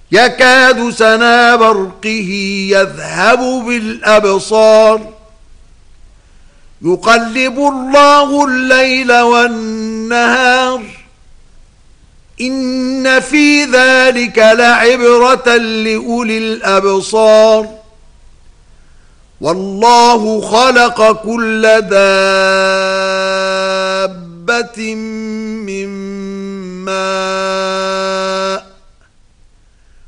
يكاد سنا برقه يذهب بالأبصار يقلب الله الليل والنهار إن في ذلك لعبرة لأولي الأبصار والله خلق كل دابة من ماء